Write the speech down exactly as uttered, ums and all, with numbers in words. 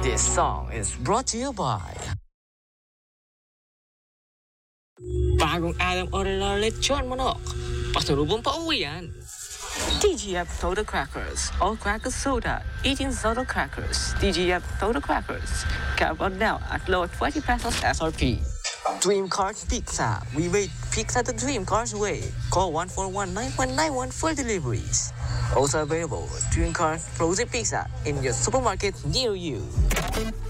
This song is brought to you by Bagong Adam Orilor Lechon Manok. Pasalubong pa uwi yan. D G F Total Crackers. All crackers soda. Eating soda crackers. D G F Total Crackers. Cap out now at low twenty pesos S R P. Dream Cars Pizza. We rate pizza the Dream Cars way. Call one four one nine one nine one for deliveries. Also available, Dream Cars Frozen Pizza in your supermarket near you.